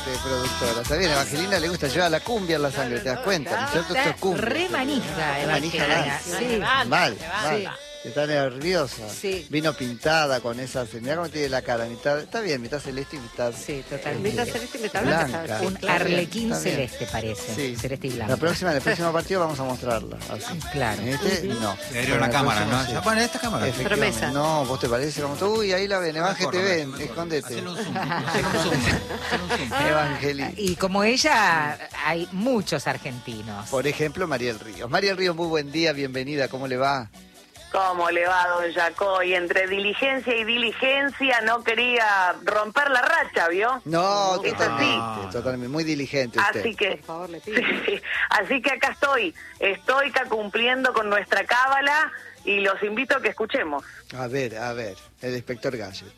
productora. Está bien, a Evangelina le gusta llevar la cumbia en la sangre, ¿te das cuenta? ¿No es cierto? Esto es cumbia. Re manija, Evangelina. Sí, mal. Está nerviosa. Sí. Vino pintada con esas. Mirá cómo tiene la cara. Está bien, mitad celeste y mitad. Sí, totalmente. Mitad celeste y mitad blanca. Un arlequín celeste parece. Sí. Celeste y blanco. En el próximo partido vamos a mostrarla. Así. Claro. En este, no. Le daría una cámara, ¿no? Sí. Bueno, esta cámara. Efectivamente. Promesa. No, vos te parece como tú. Uy, ahí la ven. Evangelina, te ven. Escóndete. Hacele un zoom. Hacele un zoom. Evangelina. Y como ella, hay muchos argentinos. Por ejemplo, Mariel Ríos. Mariel Ríos, muy buen día. Bienvenida. ¿Cómo le va? ¿Cómo le va, don Jacoy? Entre diligencia y diligencia no quería romper la racha, ¿vio? No, Es totalmente. Muy diligente usted. Así que, Por favor, le pido. sí, así que acá estoy. Estoy cumpliendo con nuestra cábala y los invito a que escuchemos. A ver, el inspector Gadget.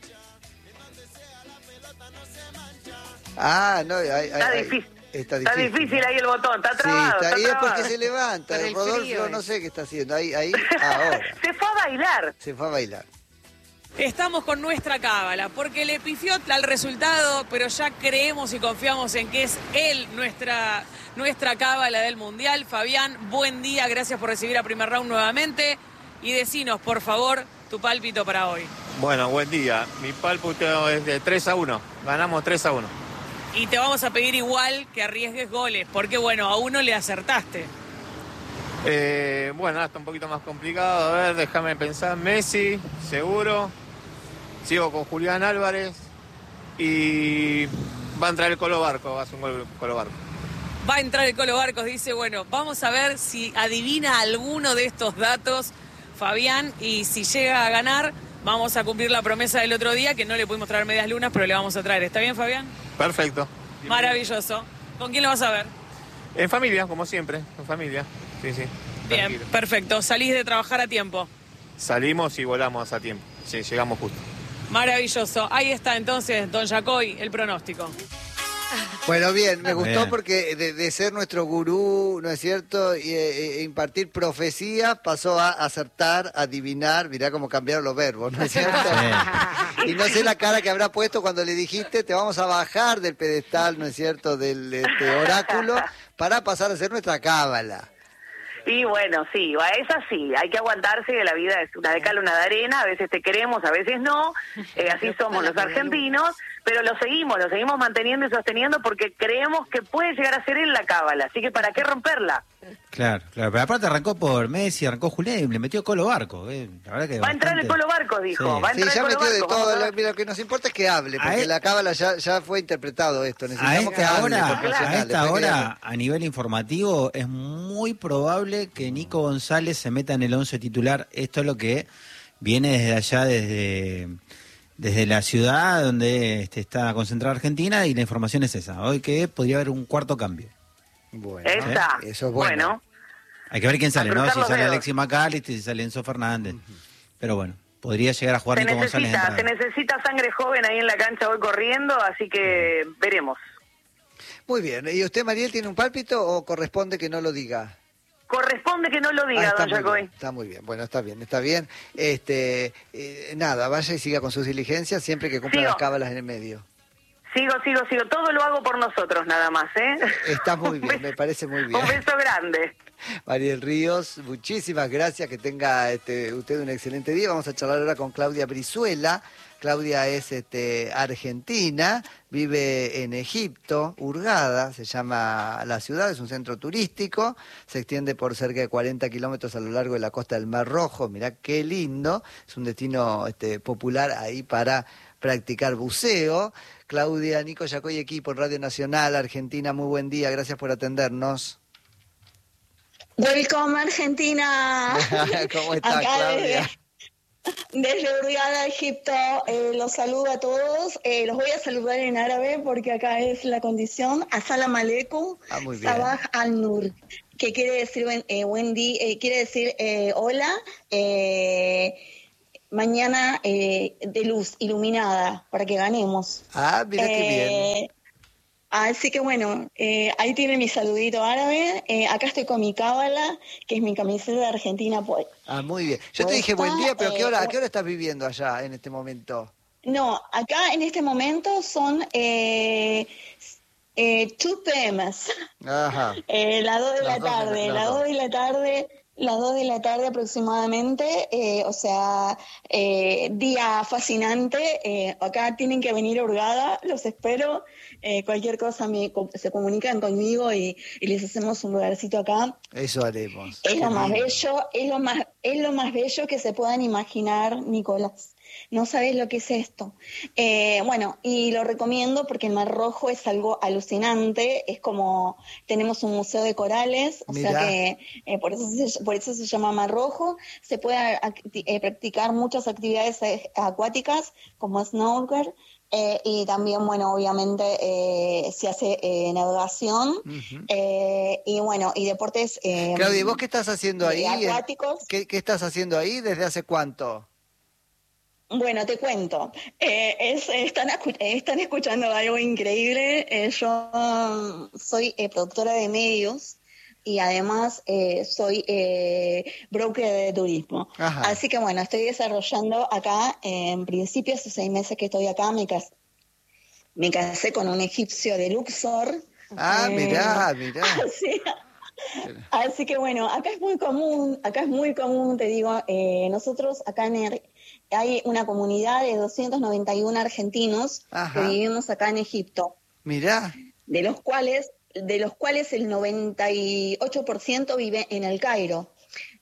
Ah, no, Está difícil. Está Está difícil ahí el botón, está trabado. Sí, está y es trabado. porque se levanta. Por el Rodolfo frío, no sé qué está haciendo. Ahí, ahora. Se fue a bailar. Se fue a bailar. Estamos con nuestra cábala, porque le pifió al resultado, pero ya creemos y confiamos en que es él nuestra cábala del Mundial. Fabián, buen día, gracias por recibir a Primer Round nuevamente. Y decinos, por favor, tu pálpito para hoy. Bueno, buen día. Mi pálpito es de 3-1. Ganamos 3-1. Y te vamos a pedir igual que arriesgues goles, porque bueno, a uno le acertaste. Bueno, está un poquito más complicado. A ver, déjame pensar. Messi, seguro. Sigo con Julián Álvarez. Y va a entrar el Colo Barco. Va a hacer un gol Colo Barco. Va a entrar el Colo Barcos, dice, bueno, vamos a ver si adivina alguno de estos datos, Fabián, y si llega a ganar, vamos a cumplir la promesa del otro día, que no le pudimos traer medias lunas, pero le vamos a traer. ¿Está bien, Fabián? Perfecto. Maravilloso. ¿Con quién lo vas a ver? En familia, como siempre. En familia. Sí, sí. Bien, Tranquilo. perfecto. Salís de trabajar a tiempo. Salimos y volamos a tiempo. Sí, llegamos justo. Maravilloso. Ahí está entonces, don Jacoy, el pronóstico. Bueno, bien, me gustó Bien. porque de ser nuestro gurú, ¿no es cierto? E impartir profecías, pasó a acertar, adivinar, mirá cómo cambiaron los verbos, ¿no es cierto? Y no sé la cara que habrá puesto cuando le dijiste, te vamos a bajar del pedestal, ¿no es cierto?, del oráculo, para pasar a ser nuestra cábala. Y bueno, sí, es así, hay que aguantarse, que la vida es una de cal, una de arena, a veces te queremos, a veces no, así somos los argentinos, pero lo seguimos manteniendo y sosteniendo porque creemos que puede llegar a ser él la cábala, así que ¿para qué romperla? Claro. Pero aparte arrancó por Messi, arrancó Julián y le metió Colo Barco. La verdad que Va a entrar el Colo Barco, dijo, Sí. va a Sí, entrar ya el Colo metió de Barco. todo, vamos a ver. lo que nos importa es que hable, porque A la cábala ya fue interpretado esto, A necesitamos que esta hable. hora, profesional, a esta después que- hora, a nivel informativo, es muy probable que Nico González se meta en el 11 titular. Esto es lo que viene desde allá, desde la ciudad donde está concentrada Argentina, y la información es esa. Hoy que podría haber un cuarto cambio. Bueno, Esa, eso es bueno. Hay que ver quién sale, A ¿no? cruzar Si los sale dedos. Alexis McAllister, si sale Enzo Fernández. Pero bueno, podría llegar a jugar Se Nico González de necesita, se entrada. necesita sangre joven ahí en la cancha hoy corriendo, así que veremos. Muy bien, ¿y usted, Mariel, tiene un pálpito o corresponde que no lo diga? Corresponde que no lo diga, está don muy Jacoy. bien, está muy bien, bueno, está bien. Nada, vaya y siga con sus diligencias siempre que cumpla Sigo. las cábalas en el medio. Sigo. Todo lo hago por nosotros nada más, ¿eh? Está muy Un bien, beso- me parece muy bien. Un beso grande. Mariel Ríos, muchísimas gracias, que tenga usted un excelente día. Vamos a charlar ahora con Claudia Brizuela. Claudia es argentina, vive en Egipto, Hurghada, se llama la ciudad, es un centro turístico, se extiende por cerca de 40 kilómetros a lo largo de la costa del Mar Rojo, mirá qué lindo, es un destino popular ahí para practicar buceo. Claudia, Nico Yacoy, equipo en Radio Nacional, Argentina, muy buen día, gracias por atendernos. Welcome Argentina. ¿Cómo estás, Acá Claudia? Desde Hurghada, Egipto, los saludo a todos. Los voy a saludar en árabe porque acá es la condición. Assalam alaikum, Muy bien. Sabah al-Nur, que quiere decir buen día, quiere decir hola, mañana de luz, iluminada, para que ganemos. Mira qué bien. Así que bueno, ahí tiene mi saludito árabe. Acá estoy con mi cábala, que es mi camiseta de Argentina. Pues. Muy bien. Yo te dije buen día, pero ¿a qué hora estás viviendo allá en este momento? No, acá en este momento son 2 p.m. Ajá. Las 2 de la Las dos de tarde, la- las 2 de la tarde, las 2 de la tarde aproximadamente, o sea, día fascinante, acá tienen que venir a Hurgada, los espero, cualquier cosa se comunican conmigo y les hacemos un lugarcito acá. Eso haremos. Es Qué lo más lindo. bello, es lo más bello que se puedan imaginar, Nicolás. No sabes lo que es esto. Bueno, y lo recomiendo porque el Mar Rojo es algo alucinante. Es como, tenemos un museo de corales, o Mirá. sea que por eso se llama Mar Rojo. Se puede practicar muchas actividades acuáticas como snorkel. Y también, bueno, obviamente se hace navegación Ujú. y bueno, y deportes Claudia, ¿y vos qué estás haciendo ahí? acuáticos. ¿Qué estás haciendo ahí? ¿Desde hace cuánto? Bueno, te cuento. Están escuchando algo increíble. Yo soy productora de medios y además soy broker de turismo. Ajá. Así que bueno, estoy desarrollando acá, en principio hace 6 meses que estoy acá, me casé con un egipcio de Luxor. Ah, mirá. Así, así que bueno, acá es muy común, te digo, nosotros acá hay una comunidad de 291 argentinos Ajá. que vivimos acá en Egipto, Mirá. de los cuales el 98% vive en el Cairo.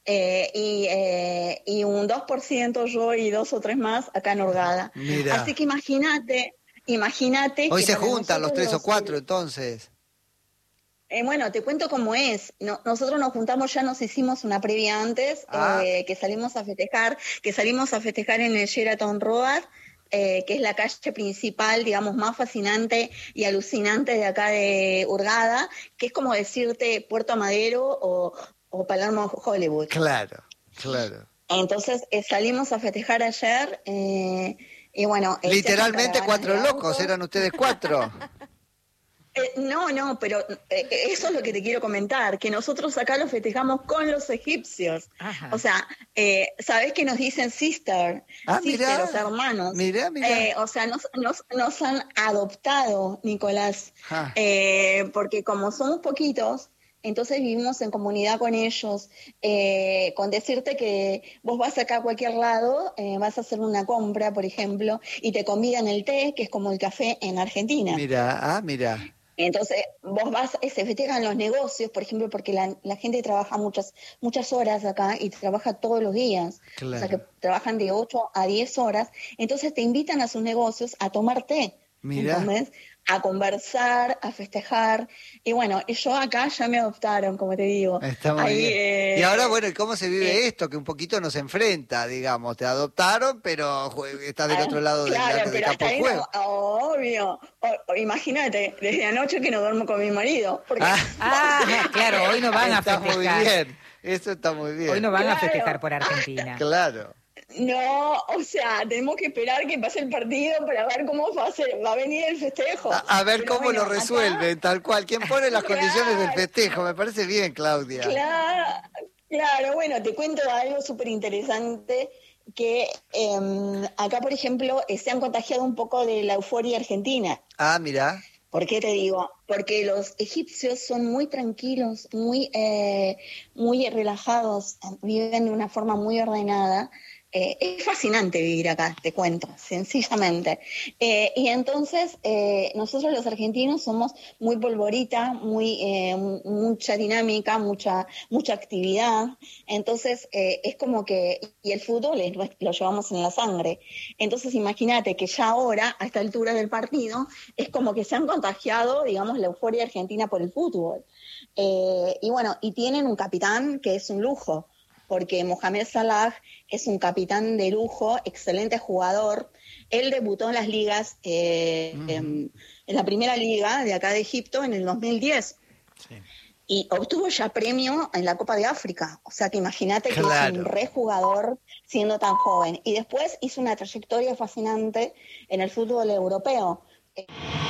Y un 2% yo y 2 o 3 más acá en Hurgada. Mirá. Así que imagínate Hoy que se para juntan los nosotros 3 o 4, entonces. Bueno, te cuento cómo es. Nosotros nos juntamos, ya nos hicimos una previa antes, Ah. que salimos a festejar en el Sheraton Road, que es la calle principal, digamos, más fascinante y alucinante de acá de Hurgada, que es como decirte Puerto Madero o Palermo Hollywood. Claro. Entonces salimos a festejar ayer y bueno... se Literalmente hacen 4 caravanas de locos, autos. eran ustedes 4. No, pero eso es lo que te quiero comentar, que nosotros acá lo festejamos con los egipcios. Ajá. O sea, ¿sabés que nos dicen sister? Ah, Sister, mirá. o sea, hermanos. Mirá. O sea, nos han adoptado, Nicolás, Ah. porque como somos poquitos, entonces vivimos en comunidad con ellos. Con decirte que vos vas acá a cualquier lado, vas a hacer una compra, por ejemplo, y te convidan el té, que es como el café en Argentina. Mirá. Entonces, vos vas, se festejan los negocios, por ejemplo, porque la gente trabaja muchas horas acá y trabaja todos los días. Claro. O sea, que trabajan de 8 a 10 horas. Entonces, te invitan a sus negocios a tomar té. Mirá. ¿Entendés? A conversar, a festejar. Y bueno, yo acá ya me adoptaron, como te digo. Está muy Ahí, bien. Y ahora, bueno, ¿y cómo se vive esto? Que un poquito nos enfrenta, digamos. Te adoptaron, pero estás del otro lado claro, del pero campo hasta de ahí juego. obvio. Imagínate, desde anoche que no duermo con mi marido. Porque Claro, hoy no van a Está muy festejar. bien. Eso está muy bien. Hoy no van a Claro. festejar por Argentina. Claro. No, o sea, tenemos que esperar que pase el partido para ver cómo va a venir el festejo. A ver Pero cómo bueno, lo acá- resuelven, tal cual. ¿Quién pone las Claro. condiciones del festejo? Me parece bien, Claudia. Claro, bueno, te cuento algo súper interesante que acá, por ejemplo, se han contagiado un poco de la euforia argentina. Ah, mirá. ¿Por qué te digo? Porque los egipcios son muy tranquilos, muy relajados, viven de una forma muy ordenada. Es fascinante vivir acá, te cuento, sencillamente. Y entonces, nosotros los argentinos somos muy polvorita, mucha dinámica, mucha actividad. Entonces, es como que, y el fútbol lo llevamos en la sangre. Entonces, imagínate que ya ahora, a esta altura del partido, es como que se han contagiado, digamos, la euforia argentina por el fútbol. Y bueno, y tienen un capitán que es un lujo, porque Mohamed Salah es un capitán de lujo, excelente jugador. Él debutó en las ligas, en la primera liga de acá de Egipto en el 2010. Sí. Y obtuvo ya premio en la Copa de África. O sea que imagínate que Claro. es un rejugador siendo tan joven. Y después hizo una trayectoria fascinante en el fútbol europeo.